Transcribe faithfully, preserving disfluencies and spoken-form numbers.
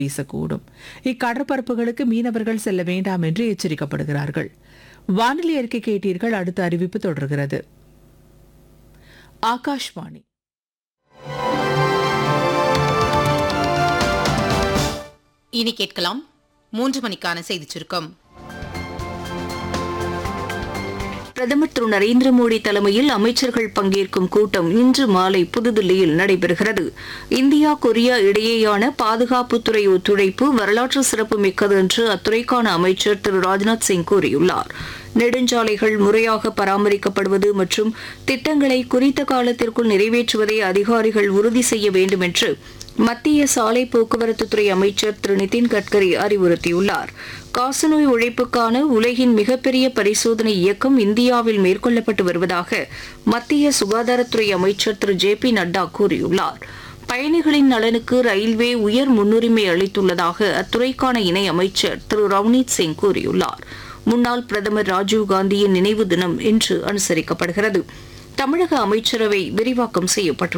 வீசக்கூடும். இக்கடற்பரப்புகளுக்கு மீனவர்கள் செல்ல வேண்டாம் என்று எச்சரிக்கப்படுகிறார்கள். வானிலை அறிக்கை கேட்டீர்கள். அடுத்த அறிவிப்பு தொடர்கிறது. ஆகாஷ்வாணி. இனி கேட்கலாம் மூன்று மணிக்கான செய்திச் சுருக்கம். பிரதமர் திரு நரேந்திர மோடி தலைமையில் அமைச்சர்கள் பங்கேற்கும் கூட்டம் இன்று மாலை புதுதில்லியில் நடைபெறுகிறது. இந்தியா கொரியா இடையேயான பாதுகாப்புத்துறை ஒத்துழைப்பு வரலாற்று சிறப்பு மிக்கது என்று அத்துறைக்கான அமைச்சர் திரு ராஜ்நாத் சிங் கூறியுள்ளார். நெடுஞ்சாலைகள் முறையாக பராமரிக்கப்படுவது மற்றும் திட்டங்களை குறித்த காலத்திற்குள் நிறைவேற்றுவதை அதிகாரிகள் உறுதி செய்ய வேண்டும் என்று மத்திய சாலை போக்குவரத்துத்துறை அமைச்சர் திரு நிதின் கட்கரி அறிவுறுத்தியுள்ளார். காசநோய் ஒழிப்புக்கான உலகின் மிகப்பெரிய பரிசோதனை இயக்கம் இந்தியாவில் மேற்கொள்ளப்பட்டு வருவதாக மத்திய சுகாதாரத்துறை அமைச்சர் திரு ஜே பி நட்டா கூறியுள்ளார். பயணிகளின் நலனுக்கு ரயில்வே உயர் முன்னுரிமை அளித்துள்ளதாக அத்துறைக்கான இணை அமைச்சர் திரு ரவ்னீத் சிங் கூறியுள்ளார். முன்னாள் பிரதமர் ராஜீவ்காந்தியின் நினைவு தினம் இன்று அனுசரிக்கப்படுகிறது. தமிழக அமைச்சரவை விரிவாக்கம் செய்யப்பட்டுள்ளது.